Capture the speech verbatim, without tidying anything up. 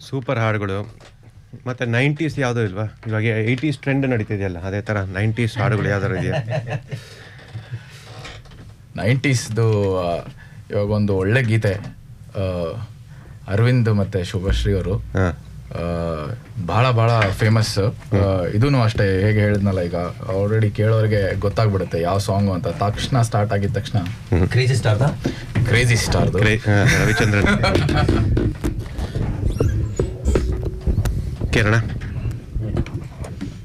Super ಹಾಡುಗಳು. ಮತ್ತು nineties ಯಾವುದೂ ಇಲ್ವಾ? ಇವಾಗ ಏಯ್ಟೀಸ್ ಟ್ರೆಂಡ್ ನಡೀತಿದೆಯಲ್ಲ, ಅದೇ ಥರ ನೈಂಟೀಸ್ ಹಾಡುಗಳು ಯಾವ್ದಾರು ಇದೆಯಾ? ನೈಂಟೀಸ್ದು ಇವಾಗ ಒಂದು ಒಳ್ಳೆ ಗೀತೆ ಅರವಿಂದ್ ಮತ್ತು ಶುಭಶ್ರೀ ಅವರು ಭಾಳ ಭಾಳ ಫೇಮಸ್. ಇದೂ ಅಷ್ಟೇ, ಹೇಗೆ ಹೇಳಿದ್ನಲ್ಲ, ಈಗ ಆಲ್ರೆಡಿ ಕೇಳೋರಿಗೆ ಗೊತ್ತಾಗ್ಬಿಡುತ್ತೆ ಯಾವ ಸಾಂಗು ಅಂತ. ತಕ್ಷಣ ಸ್ಟಾರ್ಟ್ ಆಗಿದ ತಕ್ಷಣ ಕ್ರೇಜಿ ಸ್ಟಾರ್ದ ಕ್ರೇಜಿ ಸ್ಟಾರ್ದು ರವಿಚಂದ್ರನ್. ಕಿರಣ